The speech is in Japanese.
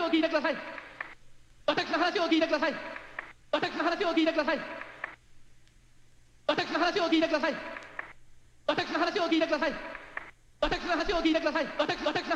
を聞いてください。私の話を聞いてください。私の話を聞いてください。私の話を聞いてください。私の話を聞いてください。私の話を聞いてください。私の